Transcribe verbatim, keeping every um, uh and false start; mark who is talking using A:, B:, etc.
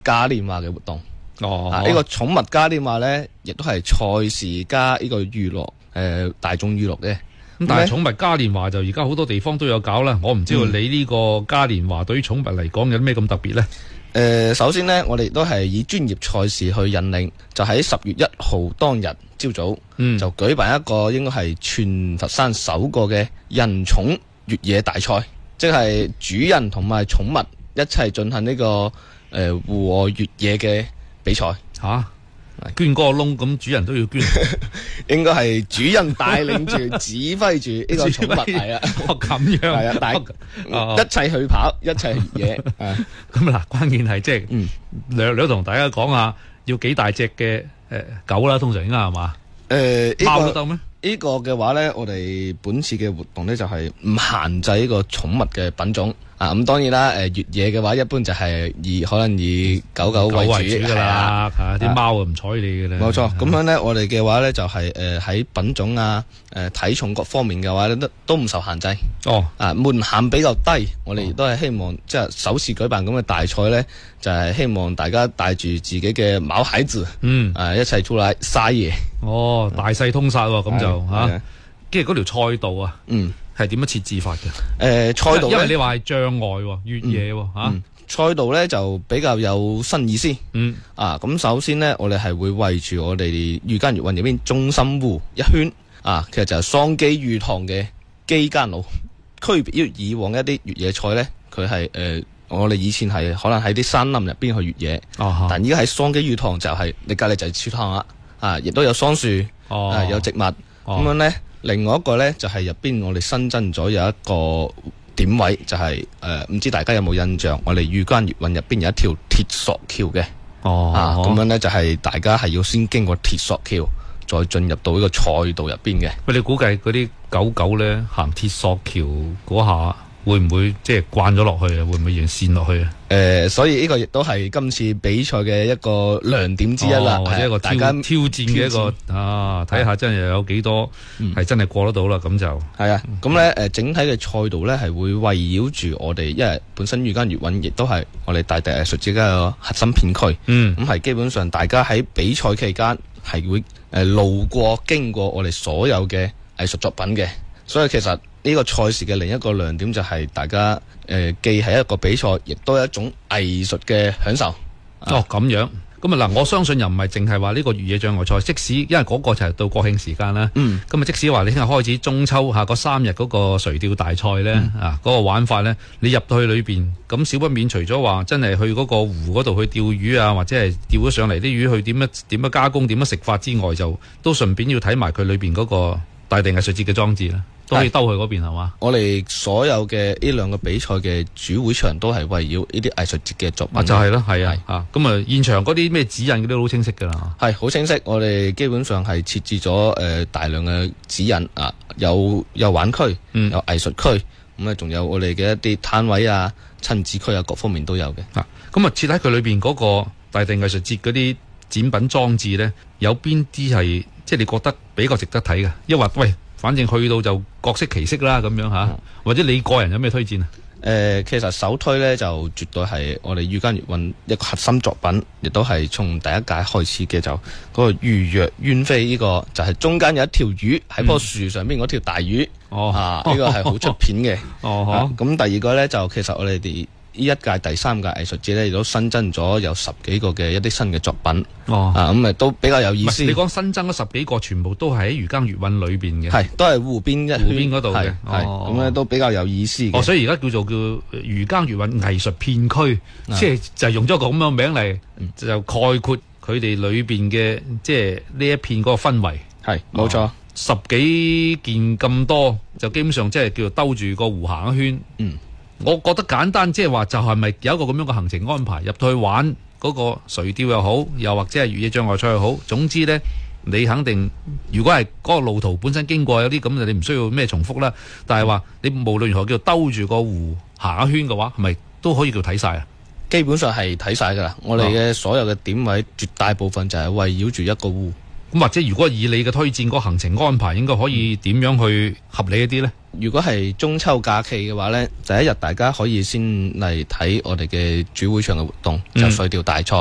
A: 嘉年華嘅活動。
B: 哦，
A: 啊，呢個寵物嘉年華咧，亦都係賽事加呢個娛樂，誒大眾娛樂嘅。
B: 咁但係寵物嘉年華就而家好多地方都有搞啦。我唔知道你呢個嘉年華對於寵物嚟講有咩咁特別咧？
A: 誒、呃，首先呢，我哋都係以專業賽事去引領，就喺十月一號當日朝早，
B: 嗯，
A: 就舉辦一個應該係全佛山首個嘅人寵越野大賽，即係主人同埋寵物一齊進行呢、這個誒戶、呃、外越野嘅比賽。
B: 吓、啊，捐個窿咁，主人都要捐，
A: 應該係主人帶領住、指揮住呢個寵物係啊。
B: 哦，咁樣
A: 係啊，大、哦、一齊去跑，一齊越野。
B: 咁嗱，關鍵係即係，嗯，略略同大家講下，要幾大隻嘅誒狗啦，通常應該係嘛？誒、呃，貓都得咩？
A: 呢個嘅話咧，我哋本次嘅活動咧就係唔限制呢個寵物嘅品種啊。咁當然啦，誒越野嘅話，一般就係以可能以狗狗為主噶啦，
B: 吓啲貓啊唔睬你嘅啦。
A: 冇錯，咁樣咧，我哋嘅話咧就係誒喺品種啊、誒體重各方面嘅話咧都都唔受限制。
B: 哦，啊
A: 門檻比較低，我哋亦都係希望即係首次舉辦咁嘅大賽咧，就係希望大家帶住自己嘅毛孩子，嗯，誒一齊出嚟撒野。
B: 哦，大細通殺喎，咁就吓，跟住嗰條賽道啊，嗯，係點樣設置法嘅？誒、
A: 呃，賽道因
B: 為你話係障礙越野喎，吓、
A: 嗯，賽、嗯、道咧就比較有新意思，嗯，啊，咁首先咧，我哋係會圍住我哋御間越運入邊中心湖一圈，啊，其實就係桑基魚塘嘅基間路，區別於以往一啲越野賽咧，佢係誒，我哋以前係可能喺啲山林入邊去越野，哦、但而家喺桑基魚塘就係、是、你隔籬就係池塘啦。啊，亦都有桑樹，哦、啊有植物，咁、哦、樣咧，另外一個咧就係入邊我哋新增咗有一個點位，就係誒唔知大家有冇印象，我哋御間越運入邊有一條鐵索橋嘅，哦，啊咁樣咧就係大家係要先經過鐵索橋，再進入到呢個賽道入邊嘅。
B: 喂，你估計嗰啲狗狗咧行鐵索橋嗰下？會唔會即係慣咗落去啊？會唔會讓線落去啊？
A: 誒、呃，所以呢個亦都係今次比賽嘅一個亮點之一啦、哦，
B: 或者一個挑大家挑戰嘅一個啊，睇下真係有幾多係真係過得到啦。咁、嗯、就係啊。咁咧誒，整體嘅賽道咧係會圍繞住我哋，因為本身御間越運亦都係我哋大地藝術節嘅核心片區。嗯，咁係基本上大家喺比賽期間係會誒路過經過我哋所有嘅藝術作品嘅，所以其實。呢、這個賽事嘅另一個亮點就係大家誒、呃，既係一個比賽，亦都係一種藝術嘅享受。哦，咁樣咁啊嗱，我相信又唔係淨係話呢個越野障礙賽，即使因為嗰個就係到國慶時間啦。嗯。咁啊，即使話你聽日開始中秋下嗰三日嗰個垂釣大賽咧、嗯，啊嗰、那個玩法咧，你入到去裏邊，咁少不免除咗話真係去嗰個湖嗰度去釣魚啊，或者係釣咗上嚟啲魚去點樣點樣加工、點樣食法之外，就都順便要睇埋佢裏邊嗰個大地藝術節嘅裝置啦。都可以兜去嗰邊係嘛？
A: 我哋所有嘅呢兩個比賽嘅主會場都係圍繞呢啲藝術節嘅作品。
B: 啊，就係、是、咯，係啊，啊，咁啊，現場嗰啲咩指引嗰啲都好清晰噶啦。
A: 係好清晰，我哋基本上係設置咗誒、呃、大量嘅指引啊，有有玩區，嗯、有藝術區，咁啊，仲有我哋嘅一啲攤位啊、親子區啊，各方面都有嘅。
B: 啊，咁啊，設喺佢裏邊嗰個大地藝術節嗰啲展品裝置咧，有邊啲係即係你覺得比較值得睇嘅？抑或喂？反正去到就各色其色啦，咁樣吓、嗯，或者你個人有咩推薦啊？誒、
A: 呃，其實首推咧就絕對係我哋御間越運一個核心作品，亦都係從第一屆開始嘅，就嗰個魚躍鳶飛呢個，就係、是、中間有一條魚喺棵樹上邊嗰條大魚，哦，啊，呢、這個係好出片嘅。哦，咁、啊、第二個咧就其實我哋哋。呢一屆第三屆藝術節咧，亦都新增咗有十幾個嘅一啲新嘅作品。哦，啊咁啊都比較有意思。你講新增咗十幾個，全部都係喺御間越運裏邊嘅。係，都係湖邊一湖邊嗰度嘅。係，咁咧、哦、都比較有意思嘅。哦，所以而家叫做叫御間越運藝術片區，即係就係用咗個咁樣名嚟，就概括佢哋裏邊嘅即係呢一片嗰個氛圍。係，冇錯。哦、十幾件咁多，就基本上即係叫做兜住個湖行一圈。嗯。我覺得簡單，即係話就係咪有一個咁樣嘅行程安排入去玩嗰個垂釣又好，又或者係越野障礙賽又好，總之呢，你肯定如果係嗰個路途本身經過有啲咁，你唔需要咩重複啦。但係話你無論如何叫兜住個湖行一圈嘅話，係咪都可以叫睇晒啊？基本上係睇晒噶啦，我哋嘅所有嘅點位，絕大部分就係圍繞住一個湖。咁或者如果以你嘅推薦個行程安排，應該可以點樣去合理一啲呢？ 如果係中秋假期嘅話呢，第一日大家可以先嚟睇我哋嘅主會場嘅活動，就碎釣大賽。